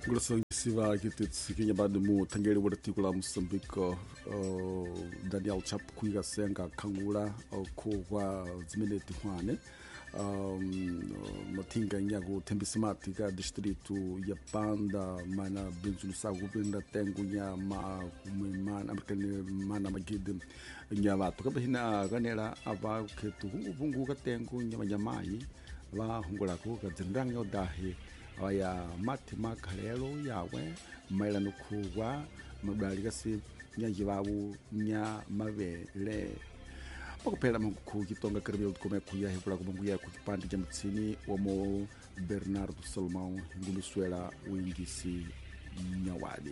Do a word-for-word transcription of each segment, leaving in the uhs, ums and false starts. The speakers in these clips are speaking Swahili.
Siva kitits kinya bado mu tangeli watikula Mozambique uh, Daniel Chap kuiga senga kangula uh, kwa zimeneti hwane um, matinga nyago tembisimati ka distritu ya Panda mana benzulu sagu binda tengu nya ma kumimana amkane mana magide nya watu ka hina ganela aba ketu bungu ka tengu nya nyamai wa hungula ko ka zindang yo dahe ya mati makalelo yawe maila nukuwa mabali si nyaji babu nya mabele okupela mangu kitonga karibia ukome kuya hekula kubanguya kukipande jamtsini wamo Bernardo Salmão ngulusuela wingisi nyawali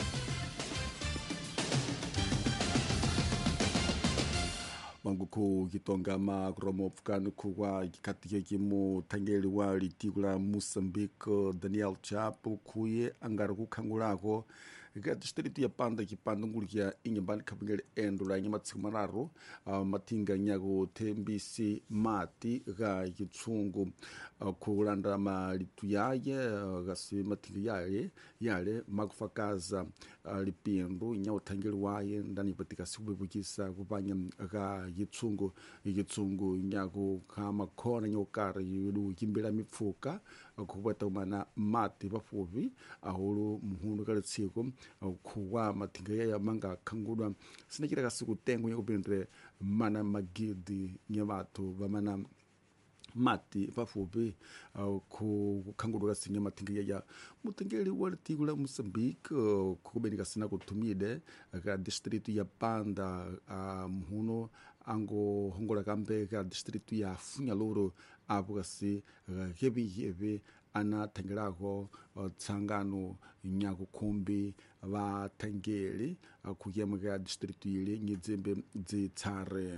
manguku kitonga ma kromo fukanu kuwa kikatike kimu tangeli wa litigula Mozambique Daniel Chapo kuye angara kukangulako ga district ya Panda kipanda ngulikia inyambani kabingeli endula nyama tsimararo uh, matinga nyago tembisi mati ga kitsungu uh, kulanda malitu yaye uh, gasi matinga yaye yale makufakaza uh, lipindu nyawo tangeli waye ndani patika subebukisa kupanya ga gitsungu igitsungu nyago kama kona nyokara yudu kimbela mifuka uh, kubata umana mati bafuvi ahulu muhundu kalatsiko kuwa matinga ya manga kangudwa sinakira kasiku tengu nyakupendre mana magidi nyamato bamana mati bafubi uh, ku kangudwa kasinya matinga ya mutengeli walitigula Mozambique uh, kubenika sina kutumide ka district ya Panda uh, muhuno ango hongola kambe ka district ya Funyaloro abugasi uh, hebi hebi ana tangelako uh, tsangano nyago kumbi va tangeli uh, kuyemga district ile nyizembe dzitsare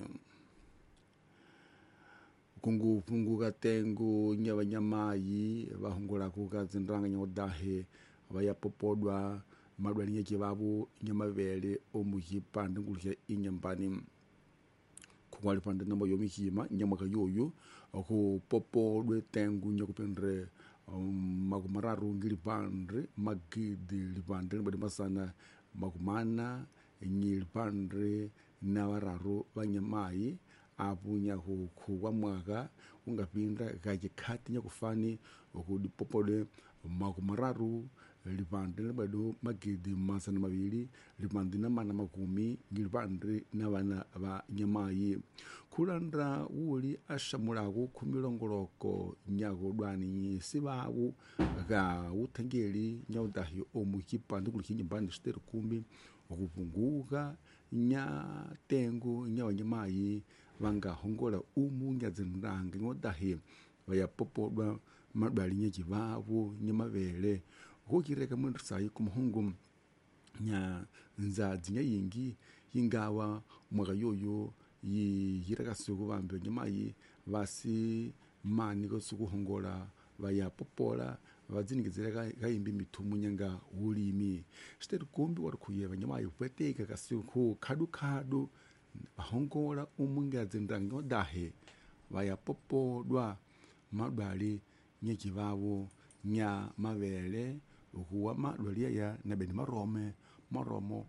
kungu pungu katengu nyabanyamayi bahongola kuka zindrang nyodahe bayapopodwa madwali yake babu nyamabele omuhipande ngulya inyambani kuwali pande namo yomihima nyamaka yoyo ku popodwe tengu nyakupendre um, magumararu ngilipandre magidi lipandre bade masana magumana nyilipandre nawararu banyamayi apunya kuwa mwaka ungapinda gajikati nyakufani okudipopode magumararu lipandre bado magidi masana mabili lipandina mana makumi ngilipandre nabana ba nyamayi kulandra uli ashamulago kumilongoloko nyago dwani sibabu ga utangeli nyaudahi omukipande kulikinyambani stere kumbi okupunguka nya tengu nya wanyamayi wanga hongola umu nya zindangi ngodahi bayapopodwa madwali nyeji babu nyamabele kukireka mwendusayi kumuhungu nya nzazi nya yingi yingawa mwaka yoyo yiraka suku bambe nyamayi basi mani ko suku hongola bayapopola bazinigizira kayimbi mitumu nyanga ulimi stere kumbi warukuyeba nyamayi kweteka kasuku kadu kadu bahongola umunga zindango dahe bayapopodwa madwali nyeji babo nya mabele ukuwa madwali ya nabeni marome maromo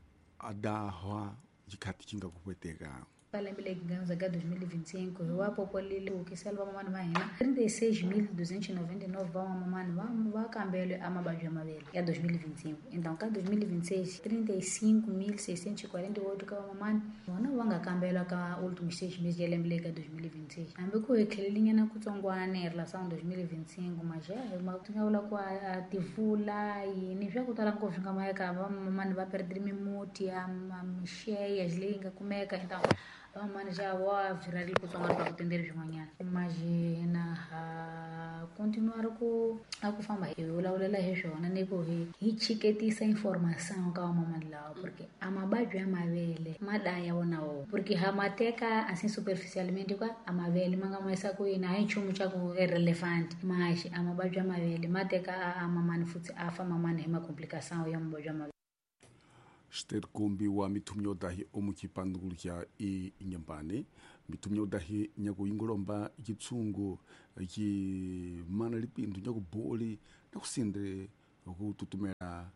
adahwa jikati chinga kukweteka Para lembrar que ganhamos H dois mil e vinte e cinco, eu apopoli o que se leva mamãe vai na trinta e seis mil duzentos e noventa e nove vão mamãe vai vai cambiar a mabajua mabel é dois mil e vinte e cinco. Então cá dois mil e vinte e seis trinta e cinco mil seiscentos e quarenta e oito que mamãe não vão cambiar cá últimos seis meses de lembrar que dois mil e vinte e seis. Ambe ko eklelinha na kutongwana em relação dois mil e vinte e cinco mas já eu mal tinha ula com a tivula e nem já kutala com ficar mais cá mamãe vai perder memote a mexer as línguas como é que então Mano já vou virar ali para para atender de manhã. Imagina a continuar com a com fama. Eu lá olha lá rejo, na nego he. He chiquete essa informação que a mamãe lá, porque a mabaju é mavele, madaya ona o. Porque a mateca assim superficialmente com a mavele, manga mais a coisa, a gente chama chaco é relevante, mas a mabaju é mavele, mateca a mamãe futi a fama mamãe é uma complicação e a mabaju mavele. Ster kumbi wa mitumyo dahi omukipandulya i inyambane mitumyo dahi nyago ingolomba igitsungu ki mana lipindu nyago boli nakusindre go tutumela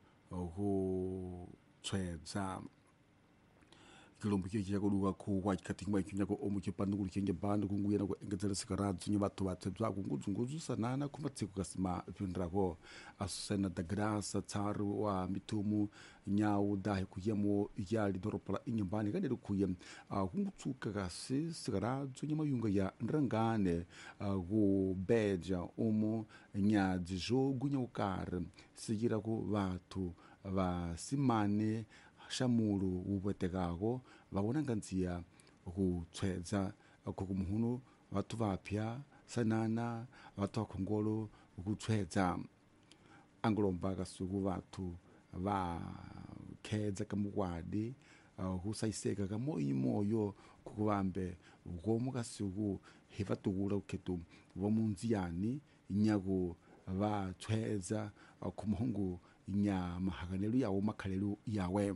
go tswetsa kilombo ke ke go duwa ko wa kati ngwa kinya ko omu ke pandu ke nge bandu ku nguyena ko engetsela sikaradzu nya batho ba tsetswa ku ngudzu ngudzu sanana kuma tsiku kasima pindra ko asena da grasa tsaru wa mitumu nyawu da ku yemo yali doropola inyambani kane ku yem ku ngutsuka ka se sikaradzu nya mayunga ya ndrangane go beja omu nya dzijogu nya ukare sigira ko batho ba simane shamulu ubwetekako babona nganziya ukutswedza akukumuhunu bathu bapya sanana bathu akhongolo ukutswedza angolomba kasuku bathu ba khedza kamukwadi kusayiseka kamoyi moyo kukubambe ugomo kasuku hivatukula ukhetu bomunziyani nyago batswedza akumuhungu nya mahaganelu yawo makhalelu yawe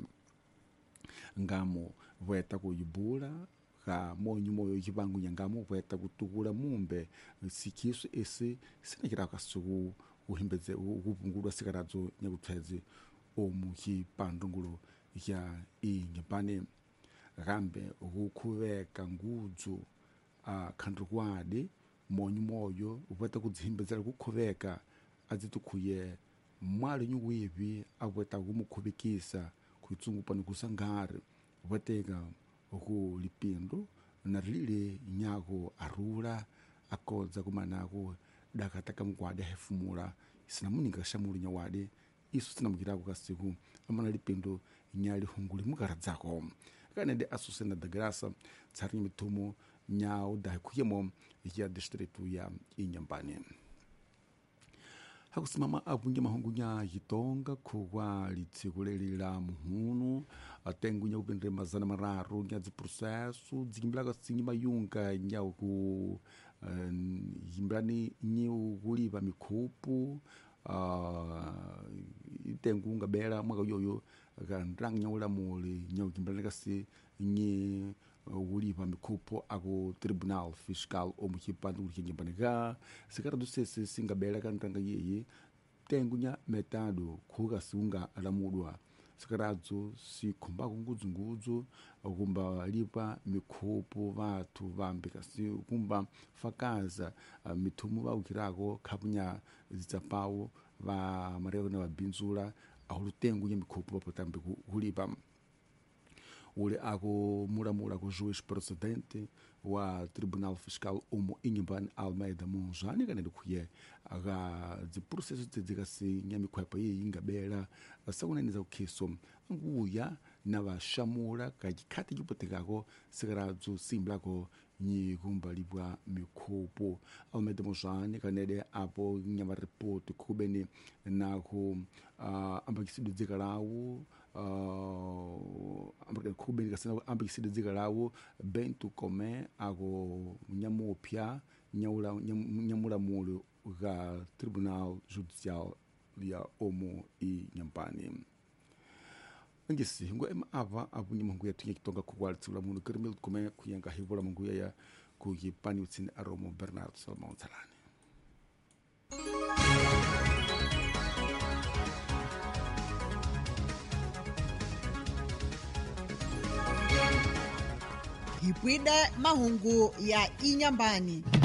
ngamo bweta kuyibula ka monyu moyo yibangu nyangamo bweta kutukula mumbe sikiso ese sinakira kasuku uhimbeze ukuvungulwa sikaradzo nyakutswezi omuhi pandungulo ya inyapane gambe ukuveka ngudzu a khandrukwadi monyu moyo bweta kudzihimbezela kukuveka azitukhuye mwali nyuwivi abweta kumukhubikisa kuitsungu pano kusangari bweteka oku lipindu na lile nyako arula akodza kumanako dakataka mkwade hefumula isinamuninga shamuli nyawade isu sinamukirako kasiku amana lipindu nyali hunguli mukaradzako kanende asusena da grasa tsari mitumo nyao da kuyemo ya distritu ya Inyambane. Hakusimama abunge mahungunya yitonga kuwa litsiguleli la muhunu atengunya upendre mazana mararu nya zi processo dzimblaka sinyi mayunga nya ku uh, yimbrani nyu kuliva mikhupu uh, itengunga bela mwaka yoyo kandrang nya ula muli nya kimbrani kasi nyi uliva mikhupo ako tribunal fiscal omuhipanda ulihinyambanega sikara dusese singabela kantanga yeye tengunya metado kuga sunga alamudwa sikaradzo sikhumba ngudzu ngudzu kumba lipa mikhupo bathu bambika si kumba fakaza uh, mithumu baukirako khapunya zitsapawo ba marego na babinzula ahulutengunya mikhupo bapotambe kulipa ule ako muramura ko juiz presidente wa tribunal fiscal umo Inyambane Almeida Monjani kanende kuye aga zi processo tedzikasi nyami khwepa ye ingabela sakunaniza ukhiso nguya na bashamura kajikhati jipotekako sikaradzo simblako nyi kumbalibwa mikhupo Almeida Monjani kanede apo nyama report kubeni na ku uh, ambakisidu dzikalawo uh, kubeni kasina ambakisidu dzikalawo bentu kome ako nyamopya nyaula nyamula mulu ga tribunal judicial ya omo Inyambane ngisi ngo ema ava abunyi mungu ya tinye kitonga kukwalitsula munu kirmil kome kuyenga hivula mungu ya kuyipani utsini aromo Bernard Salomon Salani. Hipwide mahungu ya Inyambani.